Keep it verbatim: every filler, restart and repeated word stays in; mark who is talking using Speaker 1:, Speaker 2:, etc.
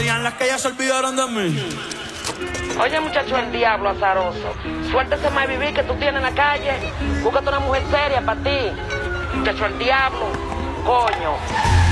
Speaker 1: serían las que ya se olvidaron de mí.
Speaker 2: Oye, muchacho, el diablo azaroso. Suéltese más vivir que tú tienes en la calle. Búscate una mujer seria para ti. Muchacho, el diablo. Coño.